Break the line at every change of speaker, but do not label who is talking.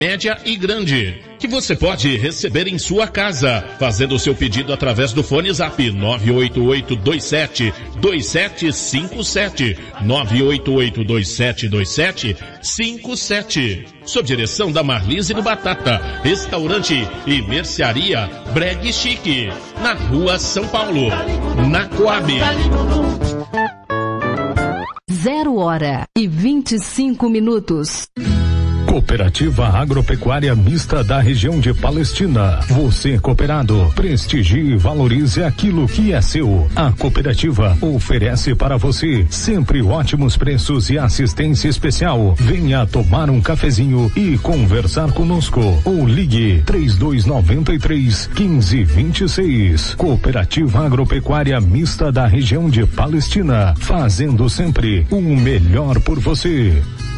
média e grande, que você pode receber em sua casa, fazendo o seu pedido através do fone Zap 988272757, 988272757, sob direção da Marlise do Batata, restaurante e mercearia Breg Chique, na Rua São Paulo, na Coab.
0h25.
Cooperativa Agropecuária Mista da região de Palestina. Você, cooperado, prestigie e valorize aquilo que é seu. A cooperativa oferece para você sempre ótimos preços e assistência especial. Venha tomar um cafezinho e conversar conosco. Ou ligue 3293-1526. Cooperativa Agropecuária Mista da região de Palestina. Fazendo sempre o melhor por você.